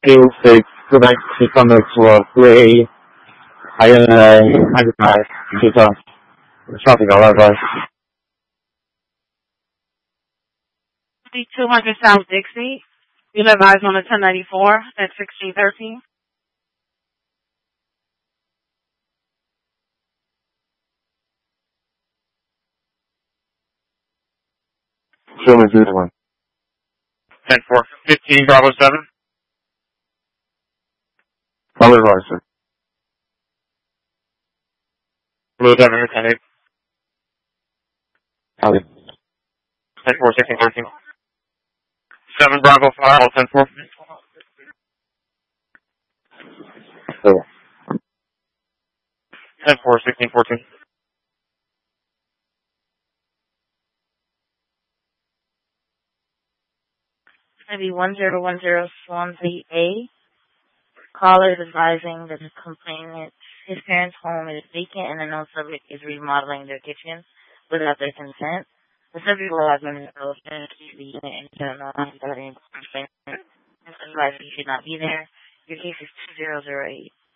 206, Quebec, September 12, 3, INA, 95, Utah. Traffic, all right, 200 South Dixie. You live eyes on the 1094 at 1613. Show me 1. 10-4, 15, Bravo 7. All right, sir. Blue 7, 10-8. Copy. 10-4, 16, 13. 7, Bravo 5, all 10-4. So, 10-4, 16, 14. Maybe 1010 Swansea A. Caller is advising that his complainant, his parents' home is vacant and the known subject is remodeling their kitchen without their consent. The subject will have been exposed to the unit and general regarding complainant. This advice you should not be there. Your case is 2008.